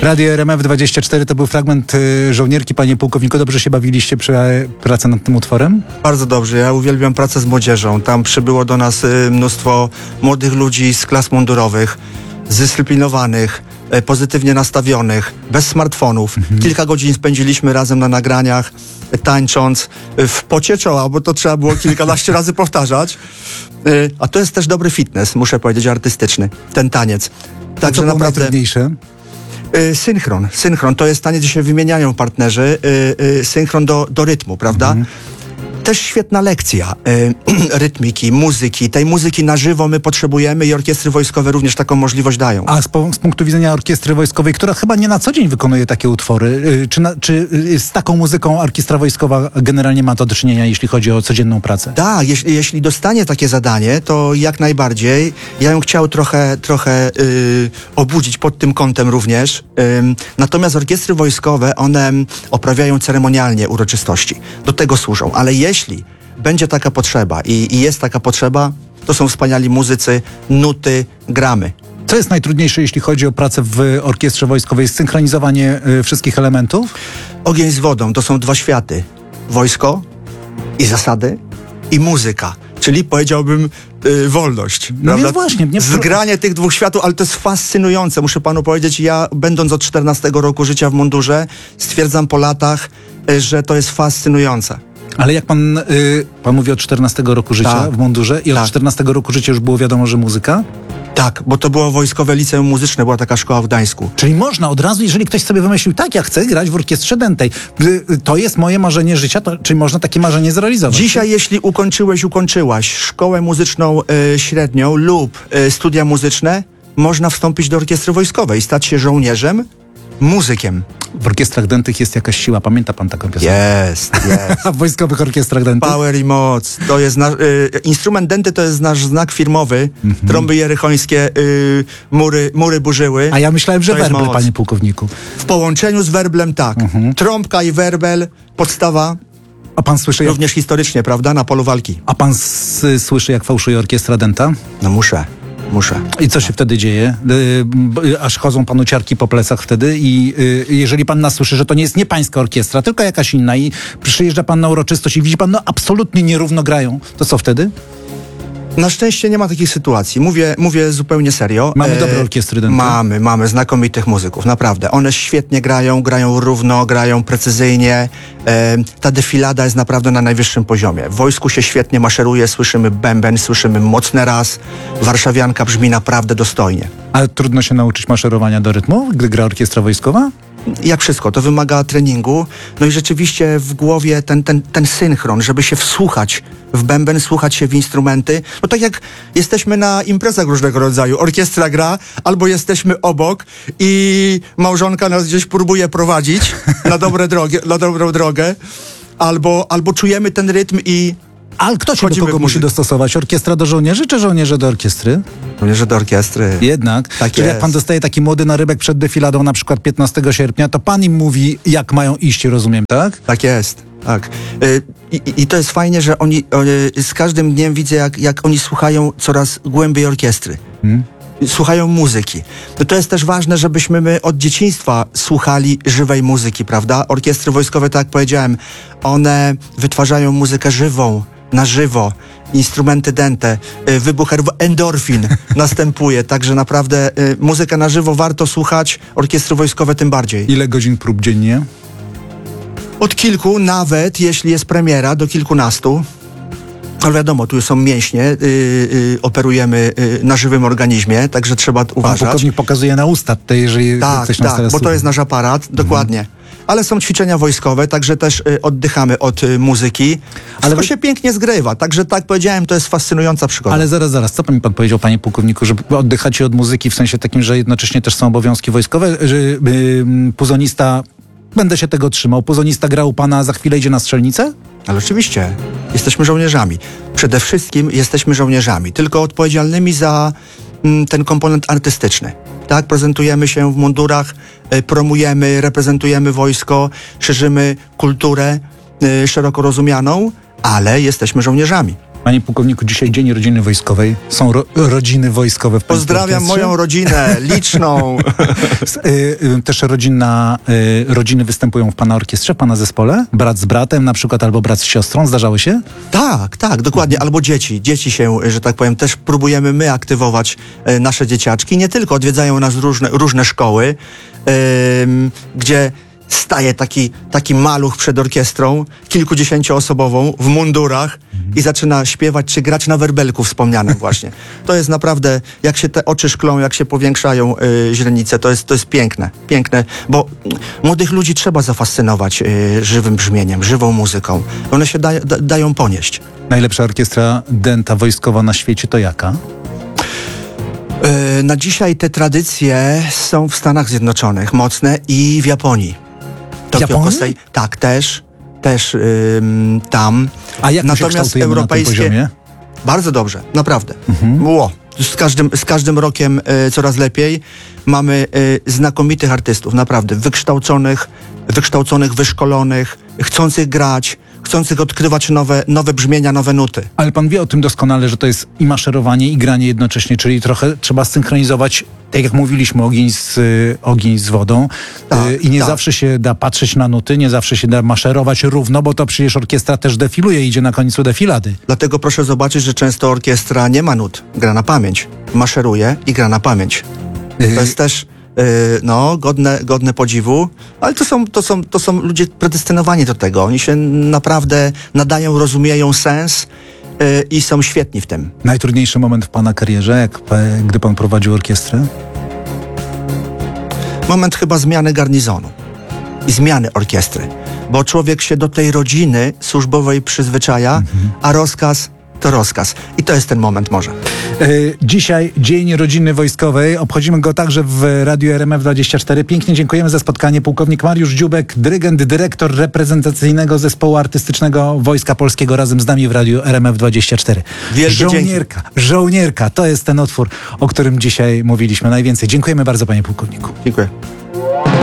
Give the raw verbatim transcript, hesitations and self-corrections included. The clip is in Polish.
Radio R M F dwadzieścia cztery to był fragment y, Żołnierki, panie pułkowniku. Dobrze się bawiliście przy y, pracy nad tym utworem? Bardzo dobrze. Ja uwielbiam pracę z młodzieżą. Tam przybyło do nas y, mnóstwo młodych ludzi z klas mundurowych, zdyscyplinowanych, y, pozytywnie nastawionych, bez smartfonów. Mhm. Kilka godzin spędziliśmy razem na nagraniach, y, tańcząc y, w pocie czoła, bo to trzeba było kilkanaście razy powtarzać. Y, a to jest też dobry fitness, muszę powiedzieć, artystyczny, ten taniec. Także co naprawdę najtrudniejsze? Y, synchron. Synchron to jest taniec, gdzie się wymieniają partnerzy. Y, y, synchron do, do rytmu, prawda? Mhm. Też świetna lekcja y, rytmiki, muzyki. Tej muzyki na żywo my potrzebujemy i orkiestry wojskowe również taką możliwość dają. A z, z punktu widzenia orkiestry wojskowej, która chyba nie na co dzień wykonuje takie utwory, y, czy, na, czy y, z taką muzyką orkiestra wojskowa generalnie ma to do czynienia, jeśli chodzi o codzienną pracę? Tak, jeśli, jeśli dostanie takie zadanie, to jak najbardziej. Ja ją chciał trochę, trochę y, obudzić pod tym kątem również. Y, natomiast orkiestry wojskowe, one oprawiają ceremonialnie uroczystości. Do tego służą, ale jeśli Jeśli będzie taka potrzeba i, i jest taka potrzeba, to są wspaniali muzycy, nuty, gramy. Co jest najtrudniejsze, jeśli chodzi o pracę w orkiestrze wojskowej? Synchronizowanie y, wszystkich elementów? Ogień z wodą to są dwa światy. Wojsko i zasady i muzyka. Czyli powiedziałbym y, wolność. No więc właśnie. Nie... Zgranie tych dwóch światów, ale to jest fascynujące. Muszę panu powiedzieć, ja będąc od czternastego roku życia w mundurze, stwierdzam po latach, y, że to jest fascynujące. Ale jak pan, y, pan mówi od czternastego roku życia tak, w mundurze i od tak. czternastego roku życia już było wiadomo, że muzyka? Tak, bo to było Wojskowe Liceum Muzyczne, była taka szkoła w Gdańsku. Czyli można od razu, jeżeli ktoś sobie wymyślił, tak, ja chcę grać w orkiestrze dętej, to jest moje marzenie życia, to, czyli można takie marzenie zrealizować? Dzisiaj, jeśli ukończyłeś, ukończyłaś szkołę muzyczną y, średnią lub y, studia muzyczne, można wstąpić do orkiestry wojskowej, stać się żołnierzem, muzykiem. W orkiestrach dętych jest jakaś siła, pamięta pan taką piosenkę? Jest, jest. A w wojskowych orkiestrach dętych? Power i moc. To jest nasz, y, instrument dęty to jest nasz znak firmowy. Mm-hmm. Trąby jerychońskie, y, mury, mury burzyły. A ja myślałem, że werbel, panie pułkowniku. W połączeniu z werblem tak. Mm-hmm. Trąbka i werbel, podstawa. A pan słyszy... Również jak... historycznie, prawda? Na polu walki. A pan s- słyszy, jak fałszuje orkiestra dęta? No muszę. Muszę. I co się wtedy dzieje? Yy, aż chodzą panu ciarki po plecach wtedy i yy, jeżeli pan nas słyszy, że to nie jest nie pańska orkiestra, tylko jakaś inna i przyjeżdża pan na uroczystość i widzi pan, no absolutnie nierówno grają, to co wtedy? Na szczęście nie ma takich sytuacji. Mówię, mówię zupełnie serio. Mamy e, dobre orkiestry dęte? Mamy, mamy znakomitych muzyków, naprawdę. One świetnie grają, grają równo, grają precyzyjnie. E, ta defilada jest naprawdę na najwyższym poziomie. W wojsku się świetnie maszeruje, słyszymy bęben, słyszymy mocny raz. Warszawianka brzmi naprawdę dostojnie. Ale trudno się nauczyć maszerowania do rytmu, gdy gra orkiestra wojskowa? Jak wszystko, to wymaga treningu. No i rzeczywiście w głowie ten, ten, ten synchron, żeby się wsłuchać w bęben, słuchać się w instrumenty. No tak jak jesteśmy na imprezach różnego rodzaju. Orkiestra gra, albo jesteśmy obok i małżonka nas gdzieś próbuje prowadzić na, dobre drogi, na dobrą drogę, albo, albo czujemy ten rytm i ale kto się do kogo musi dostosować? Orkiestra do żołnierzy, czy żołnierze do orkiestry? Żołnierze do orkiestry. Jednak. Tak Czyli jest. Jak pan dostaje taki młody narybek przed defiladą, na przykład piętnastego sierpnia, to pan im mówi, jak mają iść, rozumiem, tak? Tak jest, tak. I, i, i to jest fajnie, że oni y, z każdym dniem widzę, jak, jak oni słuchają coraz głębiej orkiestry. Hmm. Słuchają muzyki. No to jest też ważne, żebyśmy my od dzieciństwa słuchali żywej muzyki, prawda? Orkiestry wojskowe, tak jak powiedziałem, one wytwarzają muzykę żywą, na żywo, instrumenty dęte, y, wybuch endorfin następuje, także naprawdę y, muzykę na żywo warto słuchać, orkiestry wojskowe tym bardziej. Ile godzin prób dziennie? Od kilku, nawet jeśli jest premiera, do kilkunastu. Ale wiadomo, tu są mięśnie, yy, yy, operujemy yy, na żywym organizmie, także trzeba uważać. Pan pułkownik pokazuje na usta, te, jeżeli tak, ktoś nas tak, teraz bo słucha. to jest nasz aparat, mhm. dokładnie. Ale są ćwiczenia wojskowe, także też y, oddychamy od y, muzyki. Ale to się pięknie zgrywa, także tak powiedziałem, to jest fascynująca przygoda. Ale zaraz, zaraz, co pan, pan powiedział, panie pułkowniku, że oddychacie od muzyki w sensie takim, że jednocześnie też są obowiązki wojskowe, że y, puzonista, będę się tego trzymał, puzonista gra u pana, za chwilę idzie na strzelnicę? Ale oczywiście, jesteśmy żołnierzami. Przede wszystkim jesteśmy żołnierzami, tylko odpowiedzialnymi za mm, ten komponent artystyczny. Tak, prezentujemy się w mundurach, y, promujemy, reprezentujemy wojsko, szerzymy kulturę y, szeroko rozumianą, ale jesteśmy żołnierzami. Panie pułkowniku, dzisiaj Dzień Rodziny Wojskowej. Są ro- rodziny wojskowe w Pańskim Pozdrawiam orkiestrze? moją rodzinę, liczną. S- y, y, Też rodzinna, y, rodziny występują w Pana orkiestrze, w Pana zespole? Brat z bratem na przykład, albo brat z siostrą? Zdarzało się? Tak, tak, dokładnie. Albo dzieci. Dzieci się, że tak powiem, też próbujemy my aktywować e, nasze dzieciaczki. Nie tylko odwiedzają nas różne, różne szkoły, em, gdzie staje taki, taki maluch przed orkiestrą, kilkudziesięcioosobową, w mundurach i zaczyna śpiewać czy grać na werbelku wspomnianym właśnie. To jest naprawdę, jak się te oczy szklą, jak się powiększają y, źrenice, to jest, to jest piękne. Piękne, bo młodych ludzi trzeba zafascynować y, żywym brzmieniem, żywą muzyką. One się da, da, dają ponieść. Najlepsza orkiestra dęta wojskowa na świecie to jaka? Y, na dzisiaj te tradycje są w Stanach Zjednoczonych mocne i w Japonii. Tokyo Japonii? Kosei, tak, też, też ym, tam. A jak my się Natomiast kształtujemy na tym europejskie- poziomie? Bardzo dobrze, naprawdę. Mhm. Ło, z każdym, z każdym rokiem y, coraz lepiej. Mamy y, znakomitych artystów, naprawdę, wykształconych, wykształconych, wyszkolonych, chcących grać, chcących odkrywać nowe, nowe brzmienia, nowe nuty. Ale pan wie o tym doskonale, że to jest i maszerowanie, i granie jednocześnie, czyli trochę trzeba synchronizować, tak jak mówiliśmy, ogień z, y, ogień z wodą. Tak, Y, I nie tak. zawsze się da patrzeć na nuty, nie zawsze się da maszerować równo, bo to przecież orkiestra też defiluje, idzie na końcu defilady. Dlatego proszę zobaczyć, że często orkiestra nie ma nut, gra na pamięć. Maszeruje i gra na pamięć. To jest też yy, no, godne, godne podziwu, ale to są, to, są, to są ludzie predestynowani do tego. Oni się naprawdę nadają, rozumieją sens yy, i są świetni w tym. Najtrudniejszy moment w pana karierze, jak, e, gdy pan prowadził orkiestrę? Moment chyba zmiany garnizonu i zmiany orkiestry, bo człowiek się do tej rodziny służbowej przyzwyczaja, a rozkaz to rozkaz. I to jest ten moment może. E, Dzisiaj Dzień Rodziny Wojskowej. Obchodzimy go także w Radiu R M F dwadzieścia cztery. Pięknie dziękujemy za spotkanie. Pułkownik Mariusz Dziubek, dyrygent, dyrektor reprezentacyjnego zespołu artystycznego Wojska Polskiego, razem z nami w Radiu R M F dwadzieścia cztery. Wielkie dzięki. Żołnierka, żołnierka, to jest ten utwór, o którym dzisiaj mówiliśmy najwięcej. Dziękujemy bardzo, panie pułkowniku. Dziękuję.